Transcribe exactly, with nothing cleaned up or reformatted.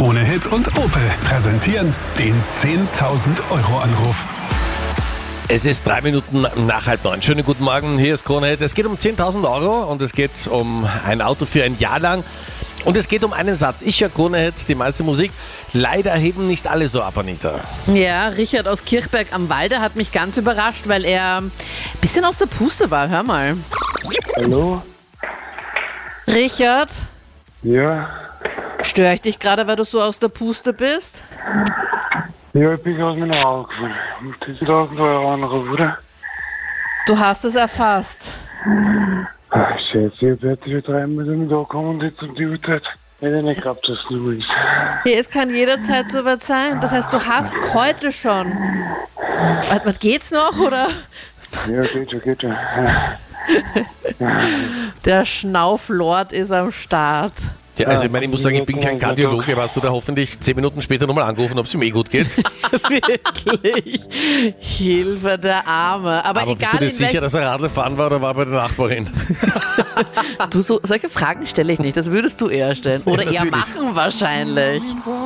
Krone Hit und Opel präsentieren den zehntausend Euro Anruf. Es ist drei Minuten nach halb neun. Schönen guten Morgen, hier ist Krone Hit. Es geht um zehntausend Euro und es geht um ein Auto für ein Jahr lang. Und es geht um einen Satz. Ich höre Krone Hit, die meiste Musik. Leider heben nicht alle so ab, Anita. Ja, Richard aus Kirchberg am Walde hat mich ganz überrascht, weil er ein bisschen aus der Puste war. Hör mal. Hallo? Richard, Ja? störe ich dich gerade, weil du so aus der Puste bist? Ja, ich bin aus meiner Augen gefallen. Ich muss die tausend Euro anrufen, oder? Du hast es erfasst. Ach, Scheiße, ich hab jetzt schon dreimal damit angekommen und jetzt um die Uhrzeit. Hätte ich nicht gehabt, dass es nicht mehr ist. Ja, es kann jederzeit so weit sein. Das heißt, du hast heute schon. Was, was geht's noch, oder? Ja, geht schon, geht schon. Der Schnauflord ist am Start. Ja, also ich meine, ich muss sagen, ich bin kein Kardiologe, aber hast du da hoffentlich zehn Minuten später nochmal angerufen, ob es ihm eh gut geht. Wirklich. Hilfe der Arme. Aber, Aber egal, bist du dir in sicher, welch- dass er Radl fahren war oder war er bei der Nachbarin? du so, solche Fragen stelle ich nicht. Das würdest du eher stellen. Oder Ja, eher natürlich. machen wahrscheinlich.